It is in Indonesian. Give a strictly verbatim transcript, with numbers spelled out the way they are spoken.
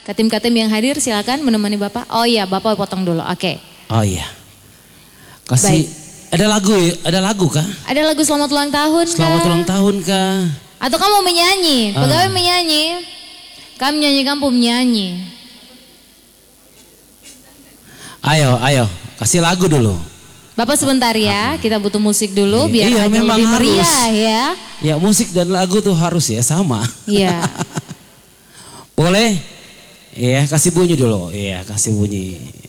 Katim-katim yang hadir silakan menemani Bapak. Oh iya, Bapak potong dulu. Oke. Oh iya. Kasih. Baik. Ada lagu ya? Ada lagu kah? Ada lagu selamat ulang tahun kah? Selamat ulang tahun kah? Atau kamu menyanyi? Pegawai ah. menyanyi? Kami menyanyi, kamu menyanyi. Ayo, ayo. Kasih lagu dulu. Bapak sebentar ya, kita butuh musik dulu biar iya, memang lebih harus. meriah ya. Ya musik dan lagu tuh harus ya sama. Iya. Boleh? Iya kasih bunyi dulu. Iya kasih bunyi.